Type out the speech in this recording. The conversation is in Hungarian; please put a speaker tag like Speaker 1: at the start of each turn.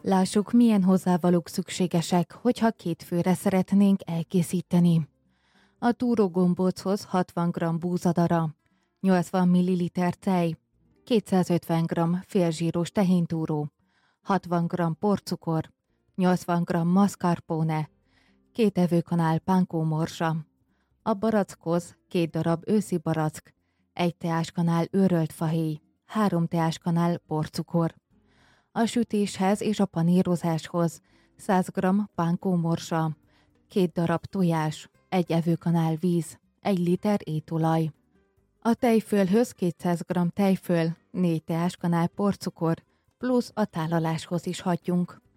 Speaker 1: Lássuk, milyen hozzávalók szükségesek, hogyha 2 főre szeretnénk elkészíteni. A túrógombóchoz 60 g búzadara, 80 ml tej, 250 g félzsíros tehéntúró, 60 g porcukor, 80 g mascarpone, 2 evőkanál pánkómorzsa. A barackhoz 2 darab őszi barack, 1 teáskanál őrölt fahéj, 3 teáskanál porcukor. A sütéshez és a panírozáshoz 100 g pánkómorzsa, 2 darab tojás, 1 evőkanál víz, 1 liter étolaj. A tejfölhöz 200 g tejföl, 4 teáskanál porcukor, plusz a tálaláshoz is hagyjunk.